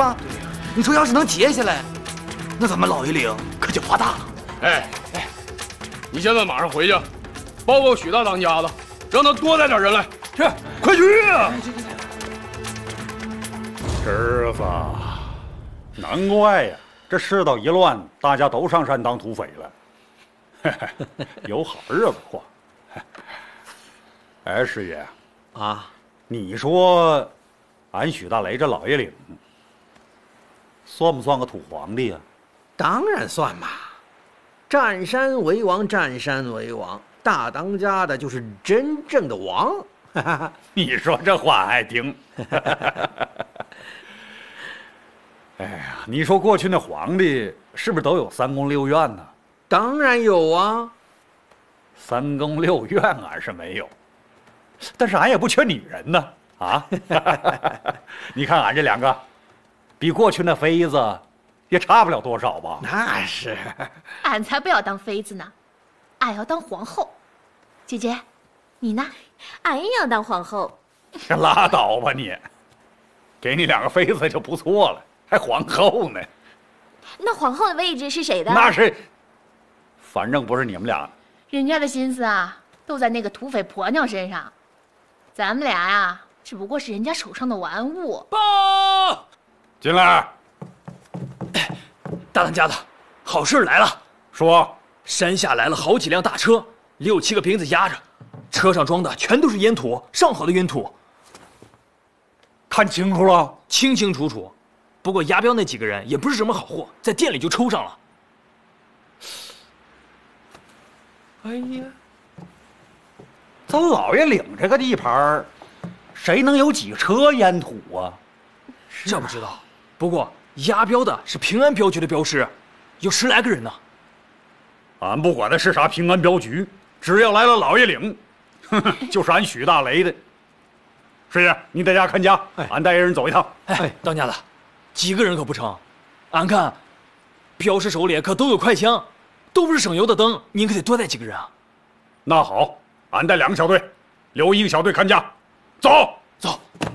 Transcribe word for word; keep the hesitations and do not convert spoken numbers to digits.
吗？你说要是能接下来，那咱们老爷岭可就发大了。 哎哎，你现在马上回去，报告许大当家的，让他多带点人来。 是，快去啊！ 侄子，难怪呀，这世道一乱，大家都上山当土匪了，有好日子过。哎，师爷啊， 你说，俺许大雷这老爷岭，算不算个土皇帝啊？ 当然算嘛，占山为王，占山为王，大当家的就是真正的王。 你说这话爱听。哎呀，你说过去那皇帝是不是都有三宫六院呢？ 当然有啊。 三宫六院俺是没有，但是俺也不缺女人呢。啊，你看俺这两个，比过去那妃子也差不了多少吧？ 那是。 俺才不要当妃子呢，俺要当皇后。姐姐，你呢？ 俺也要当皇后。 拉倒吧你，给你两个妃子就不错了，还皇后呢？ 那皇后的位置是谁的？ 那是，反正不是你们俩。 人家的心思啊，都在那个土匪婆娘身上，咱们俩呀，只不过是人家手上的玩物。 报！ 进来。 大当家的，好事来了。 说， 山下来了好几辆大车，六七个瓶子压着，车上装的全都是烟土，上好的烟土。 看清楚了？ 清清楚楚。不过押镖那几个人也不是什么好货，在店里就抽上了。 哎呀，咱老爷岭这个地盘，谁能有几车烟土啊？ 这不知道。不过押镖的是平安镖局的镖师，有十来个人呢。 俺不管他是啥平安镖局，只要来了老爷岭，呵呵，就是俺许大雷的。师爷，你在家看家，哎、俺带人走一趟。 哎，当家的，几个人可不成。俺看，镖师手里可都有快枪，都不是省油的灯，您可得多带几个人啊。 那好，俺带两个小队，留一个小队看家。走走。